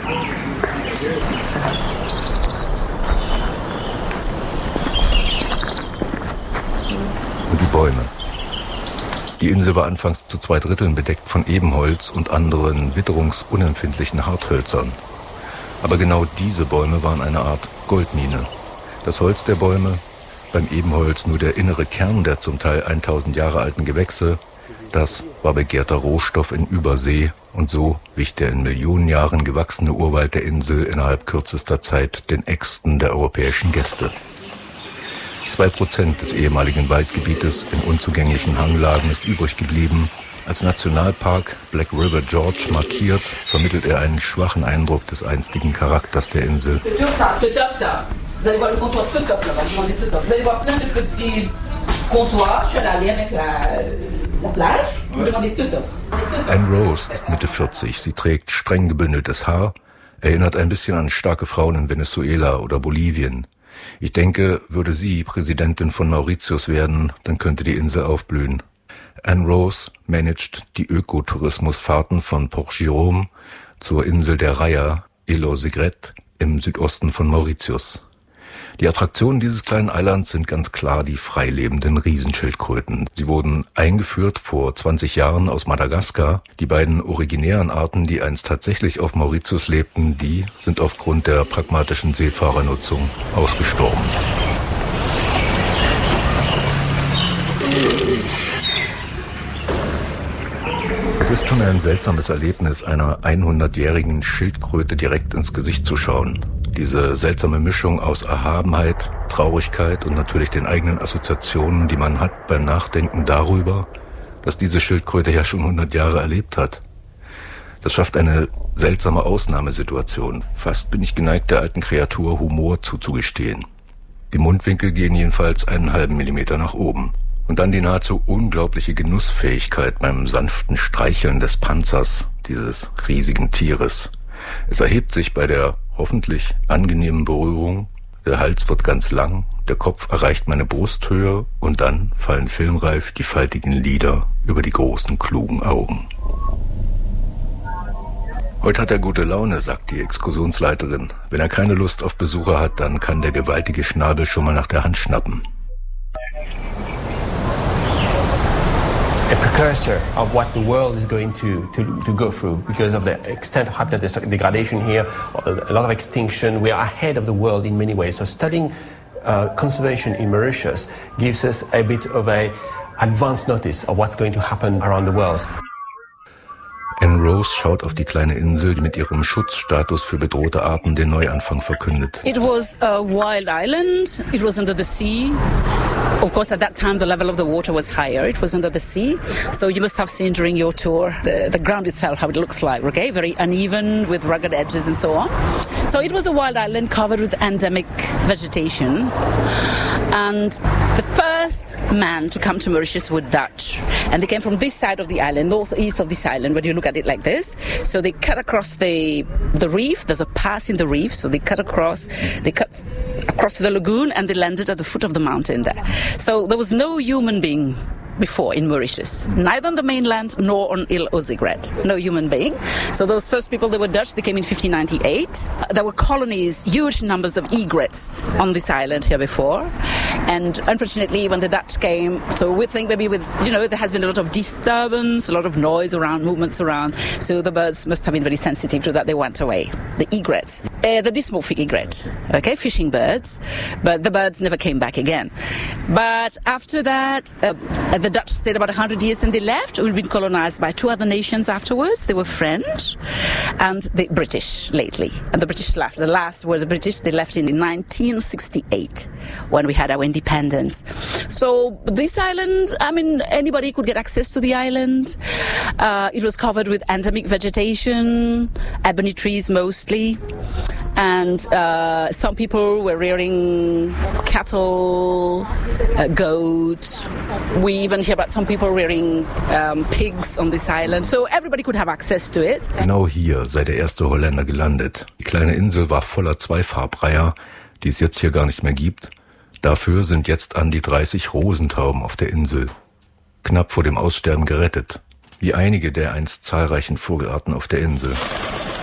Und die Bäume. Die Insel war anfangs zu 2/3 bedeckt von Ebenholz und anderen witterungsunempfindlichen Harthölzern. Aber genau diese Bäume waren eine Art Goldmine. Das Holz der Bäume, beim Ebenholz nur der innere Kern der zum Teil 1000 Jahre alten Gewächse, das war begehrter Rohstoff in Übersee und so wich der in Millionen Jahren gewachsene Urwald der Insel innerhalb kürzester Zeit den Äxten der europäischen Gäste. 2% des ehemaligen Waldgebietes in unzugänglichen Hanglagen ist übrig geblieben. Als Nationalpark Black River Gorge markiert, vermittelt er einen schwachen Eindruck des einstigen Charakters der Insel. Anne Rose ist Mitte 40. Sie trägt streng gebündeltes Haar, erinnert ein bisschen an starke Frauen in Venezuela oder Bolivien. Ich denke, würde sie Präsidentin von Mauritius werden, dann könnte die Insel aufblühen. Anne Rose managt die Ökotourismusfahrten von Port-Jérôme zur Insel der Raya, Île aux Aigrettes, im Südosten von Mauritius. Die Attraktionen dieses kleinen Eilands sind ganz klar die freilebenden Riesenschildkröten. Sie wurden eingeführt vor 20 Jahren aus Madagaskar. Die beiden originären Arten, die einst tatsächlich auf Mauritius lebten, die sind aufgrund der pragmatischen Seefahrernutzung ausgestorben. Es ist schon ein seltsames Erlebnis, einer 100-jährigen Schildkröte direkt ins Gesicht zu schauen. Diese seltsame Mischung aus Erhabenheit, Traurigkeit und natürlich den eigenen Assoziationen, die man hat beim Nachdenken darüber, dass diese Schildkröte ja schon 100 Jahre erlebt hat. Das schafft eine seltsame Ausnahmesituation. Fast bin ich geneigt, der alten Kreatur Humor zuzugestehen. Die Mundwinkel gehen jedenfalls einen halben Millimeter nach oben. Und dann die nahezu unglaubliche Genussfähigkeit beim sanften Streicheln des Panzers dieses riesigen Tieres. Es erhebt sich bei der hoffentlich angenehmen Berührung, der Hals wird ganz lang, der Kopf erreicht meine Brusthöhe und dann fallen filmreif die faltigen Lider über die großen, klugen Augen. Heute hat er gute Laune, sagt die Exkursionsleiterin. Wenn er keine Lust auf Besucher hat, dann kann der gewaltige Schnabel schon mal nach der Hand schnappen. A precursor of what the world is going to go through because of the extent of habitat degradation here, a lot of extinction. We are ahead of the world in many ways. So studying conservation in Mauritius gives us a bit of a advance notice of what's going to happen around the world. Anne Rose schaut auf die kleine Insel, die mit ihrem Schutzstatus für bedrohte Arten den Neuanfang verkündet. It was a wild island. It was under the sea. Of course, at that time, the level of the water was higher. It was under the sea. So you must have seen during your tour the ground itself, how it looks like, okay? Very uneven with rugged edges and so on. So it was a wild island covered with endemic vegetation. And the first man to come to Mauritius were Dutch. And they came from this side of the island, northeast of this island, when you look at it like this. So they cut across the reef. There's a pass in the reef. So they cut across the lagoon and they landed at the foot of the mountain there. So there was no human being before in Mauritius, neither on the mainland nor on Île aux Aigrettes. No human being. So those first people, they were Dutch. They came in 1598. There were colonies, huge numbers of egrets on this island here before. And unfortunately, when the Dutch came, so we think maybe there has been a lot of disturbance, a lot of noise around, movements around. So the birds must have been very sensitive to that. They went away. The egrets, the dysmorphic egret, okay, fishing birds, but the birds never came back again. But after that, the Dutch stayed about 100 years and they left. We've been colonized by two other nations afterwards. They were French and the British lately. And the British left. The last were the British. They left in 1968 when we had our independence. So this island, anybody could get access to the island. It was covered with endemic vegetation, ebony trees mostly. And some people were rearing cattle, goats. We even hear about some people rearing pigs on this island. So everybody could have access to it. Genau hier sei der erste Holländer gelandet. Die kleine Insel war voller Zweifarbreiher, die es jetzt hier gar nicht mehr gibt. Dafür sind jetzt an die 30 Rosentauben auf der Insel. Knapp vor dem Aussterben gerettet. Wie einige der einst zahlreichen Vogelarten auf der Insel.